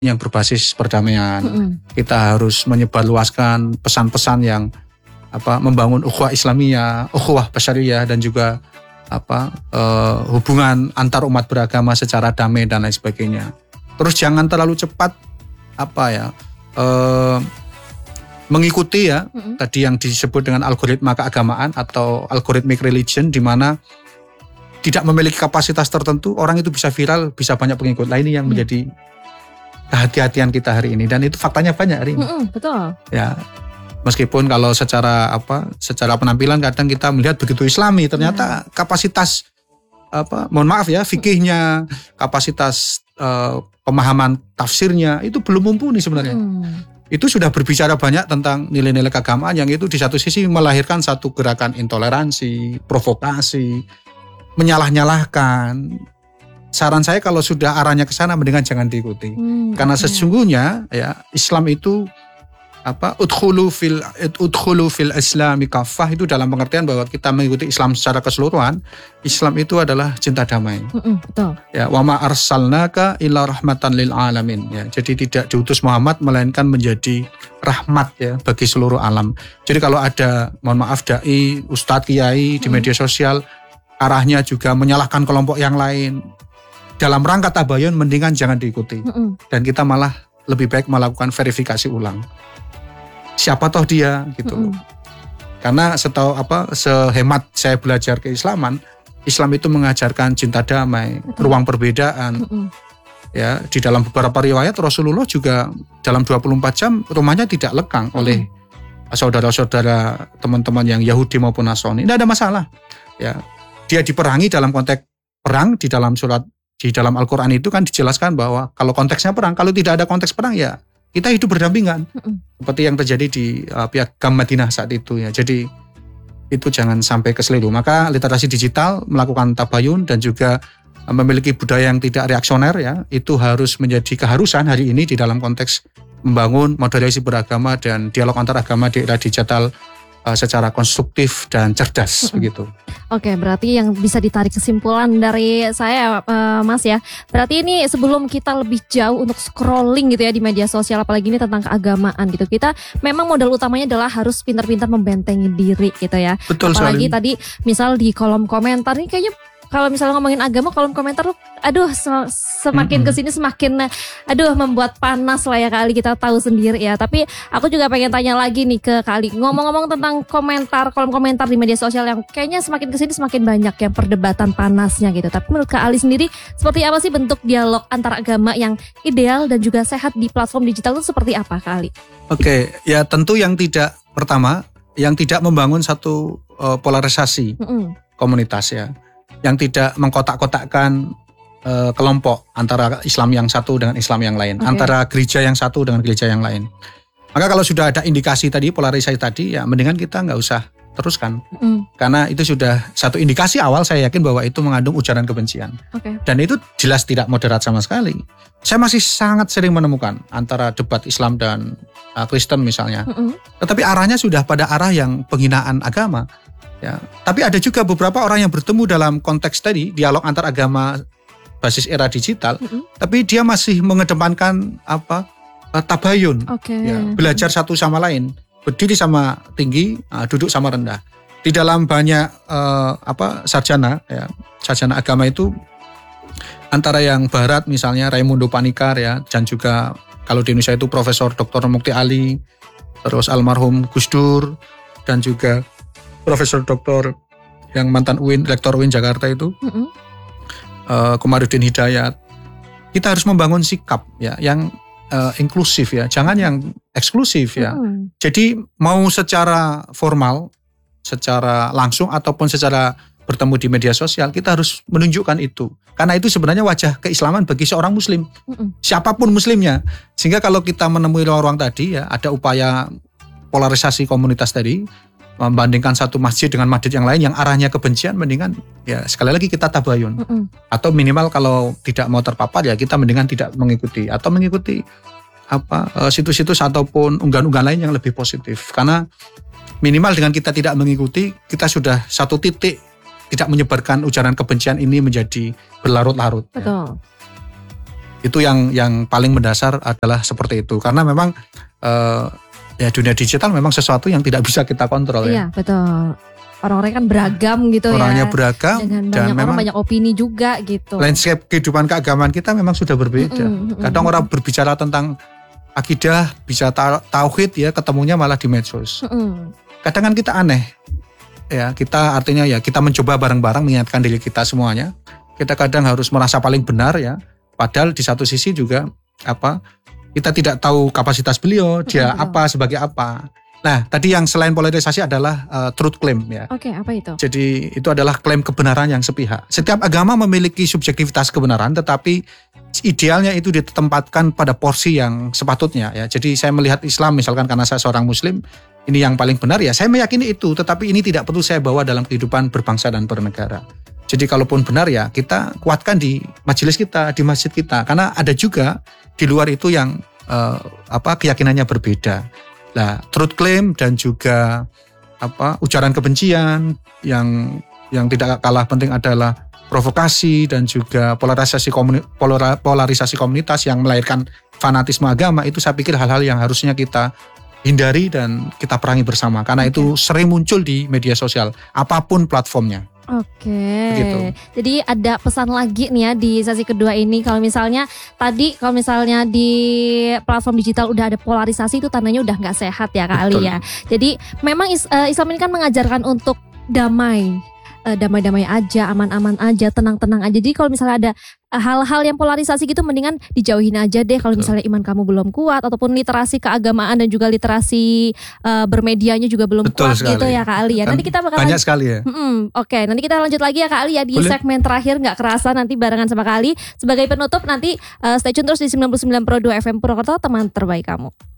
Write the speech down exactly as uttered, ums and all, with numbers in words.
yang berbasis perdamaian. Mm-mm. Kita harus menyebarluaskan pesan-pesan yang apa membangun ukhuwah Islamiyah, ukhuwah Basyariyah dan juga apa uh, hubungan antar umat beragama secara damai dan lain sebagainya. Terus jangan terlalu cepat apa ya uh, mengikuti ya Mm-mm. tadi yang disebut dengan algoritma keagamaan atau algorithmic religion, di mana tidak memiliki kapasitas tertentu orang itu bisa viral, bisa banyak pengikut. Nah ini yang Mm. menjadi kehati-hatian kita hari ini, dan itu faktanya banyak hari ini. Mm-mm, betul. Ya, meskipun kalau secara apa, secara penampilan kadang kita melihat begitu Islami, ternyata kapasitas apa, mohon maaf ya, fikihnya, kapasitas eh, pemahaman tafsirnya itu belum mumpuni sebenarnya. Mm. Itu sudah berbicara banyak tentang nilai-nilai keagamaan yang itu di satu sisi melahirkan satu gerakan intoleransi, provokasi, menyalah-nyalahkan. Saran saya kalau sudah arahnya ke sana mendingan jangan diikuti. Mm, Karena oke. sesungguhnya ya Islam itu apa udkhulu fil udkhulu fil islami kafah, itu dalam pengertian bahwa kita mengikuti Islam secara keseluruhan. Islam itu adalah cinta damai. Mm-mm, betul. Ya, wa ma arsalnaka illa rahmatan lil alamin. Ya, jadi tidak diutus Muhammad melainkan menjadi rahmat ya bagi seluruh alam. Jadi kalau ada mohon maaf dai, ustadz, kiai di Hmm. media sosial arahnya juga menyalahkan kelompok yang lain, dalam rangka tabayun mendingan jangan diikuti. Mm-mm. Dan kita malah lebih baik melakukan verifikasi ulang. Siapa toh dia gitu. Mm-mm. Karena setahu apa sehemat saya belajar keislaman, Islam itu mengajarkan cinta damai, Betul. ruang perbedaan. Mm-mm. Ya, di dalam beberapa riwayat Rasulullah juga dalam dua puluh empat jam rumahnya tidak lekang oleh saudara-saudara teman-teman yang Yahudi maupun Nasrani. Tidak ada masalah. Ya, dia diperangi dalam konteks perang. Di dalam surat, di dalam Al-Quran itu kan dijelaskan bahwa kalau konteksnya perang, kalau tidak ada konteks perang ya kita hidup berdampingan. Mm-mm. Seperti yang terjadi di uh, Piagam Madinah saat itu ya. Jadi itu jangan sampai keseliru. Maka literasi digital, melakukan tabayun dan juga uh, memiliki budaya yang tidak reaksioner ya, itu harus menjadi keharusan hari ini di dalam konteks membangun moderasi beragama dan dialog antar agama di era digital uh, secara konstruktif dan cerdas. Mm-mm. Begitu. Oke, berarti yang bisa ditarik kesimpulan dari saya, eh, Mas ya. Berarti ini sebelum kita lebih jauh untuk scrolling gitu ya di media sosial, apalagi ini tentang keagamaan gitu, kita memang modal utamanya adalah harus pintar-pintar membentengi diri gitu ya. Betul Apalagi sekali. tadi misal di kolom komentar ini kayaknya kalau misalnya ngomongin agama, kolom komentar tuh aduh se- semakin Mm-mm. kesini semakin aduh membuat panas lah ya kali, kita tahu sendiri ya. Tapi aku juga pengen tanya lagi nih ke Kali, ngomong-ngomong tentang komentar, kolom komentar di media sosial yang kayaknya semakin kesini semakin banyak yang perdebatan panasnya gitu. Tapi menurut Kak Ali sendiri, seperti apa sih bentuk dialog antar agama yang ideal dan juga sehat di platform digital itu seperti apa Kak Ali? Oke, ya tentu yang tidak, pertama yang tidak membangun satu uh, polarisasi Mm-mm. komunitas ya, yang tidak mengkotak-kotakkan uh, kelompok antara Islam yang satu dengan Islam yang lain, Oke. antara gereja yang satu dengan gereja yang lain. Maka kalau sudah ada indikasi tadi, polarisasi tadi, ya mendingan kita nggak usah teruskan, Mm-mm. karena itu sudah satu indikasi awal, saya yakin bahwa itu mengandung ujaran kebencian. Oke. Dan itu jelas tidak moderat sama sekali. Saya masih sangat sering menemukan antara debat Islam dan uh, Kristen misalnya, Mm-mm. tetapi arahnya sudah pada arah yang penghinaan agama. Ya, tapi ada juga beberapa orang yang bertemu dalam konteks tadi dialog antar agama basis era digital, Mm-mm. tapi dia masih mengedepankan apa eh, tabayun, Oke. ya, belajar satu sama lain, berdiri sama tinggi, eh, duduk sama rendah. Di dalam banyak eh, apa sarjana, ya, sarjana agama itu antara yang Barat misalnya Raimundo Panikar ya, dan juga kalau di Indonesia itu Profesor Doktor Mukti Ali, terus almarhum Gus Dur, dan juga Profesor Doktor yang mantan U I N, Rektor U I N Jakarta itu, Mm-mm. uh, Komarudin Hidayat. Kita harus membangun sikap ya yang uh, inklusif ya, jangan yang eksklusif ya. Mm-mm. Jadi mau secara formal, secara langsung ataupun secara bertemu di media sosial, kita harus menunjukkan itu. Karena itu sebenarnya wajah keislaman bagi seorang muslim, Mm-mm. siapapun muslimnya. Sehingga kalau kita menemui ruang-ruang tadi ya, ada upaya polarisasi komunitas tadi, membandingkan satu masjid dengan masjid yang lain yang arahnya kebencian, mendingan ya sekali lagi kita tabayun. Mm-mm. Atau minimal kalau tidak mau terpapar ya kita mendingan tidak mengikuti, atau mengikuti apa eh, situs-situs ataupun unggahan-unggahan lain yang lebih positif. Karena minimal dengan kita tidak mengikuti, kita sudah satu titik tidak menyebarkan ujaran kebencian ini menjadi berlarut-larut. Ya. Betul. Itu yang yang paling mendasar adalah seperti itu. Karena memang uh, ya dunia digital memang sesuatu yang tidak bisa kita kontrol ya. Iya betul. Orang-orang kan beragam gitu Orangnya ya. beragam Dengan dan banyak memang orang banyak opini juga gitu. landscape kehidupan keagamaan kita memang sudah berbeda. Mm-mm, Kadang mm-mm. orang berbicara tentang akidah, bisa ta- tauhid ya, ketemunya malah di medsos. Mm-mm. Kadang kan kita aneh. Ya, kita artinya ya kita mencoba bareng-barang mengingatkan diri kita semuanya. Kita kadang harus merasa paling benar ya. Padahal di satu sisi juga apa? Kita tidak tahu kapasitas beliau, dia Betul. apa sebagai apa. Nah, tadi yang selain polarisasi adalah uh, truth claim ya. Oke, apa itu? Jadi itu adalah klaim kebenaran yang sepihak. Setiap agama memiliki subjektivitas kebenaran, tetapi idealnya itu ditempatkan pada porsi yang sepatutnya ya. Jadi saya melihat Islam misalkan karena saya seorang Muslim, ini yang paling benar ya. Saya meyakini itu, tetapi ini tidak perlu saya bawa dalam kehidupan berbangsa dan bernegara. Jadi kalaupun benar ya kita kuatkan di majelis kita, di masjid kita, karena ada juga di luar itu yang eh, apa keyakinannya berbeda. Nah, truth claim dan juga apa ujaran kebencian yang yang tidak kalah penting adalah provokasi dan juga polarisasi komuni, polara, polarisasi komunitas yang melahirkan fanatisme agama, itu saya pikir hal-hal yang harusnya kita hindari dan kita perangi bersama karena itu sering muncul di media sosial apapun platformnya. Oke, Begitu. jadi ada pesan lagi nih ya di sesi kedua ini. Kalau misalnya tadi, kalau misalnya di platform digital udah ada polarisasi, itu tandanya udah nggak sehat ya kali Betul. ya. Jadi memang is- eh, Islam ini kan mengajarkan untuk damai, Eh, damai-damai aja, aman-aman aja, tenang-tenang aja. Jadi kalau misalnya ada eh, hal-hal yang polarisasi gitu, mendingan dijauhin aja deh. Kalau misalnya iman kamu belum kuat, ataupun literasi keagamaan dan juga literasi eh, bermedianya juga belum Betul kuat sekali. gitu ya Kak Ali ya. Nanti kita bakal Banyak sekali ya. Mm-mm, Oke, nanti kita lanjut lagi ya Kak Ali ya di Boleh. segmen terakhir, nggak kerasa nanti barengan sama Kak Ali. Sebagai penutup nanti eh, stay tune terus di sembilan puluh sembilan Pro dua F M Purwokerto, teman terbaik kamu.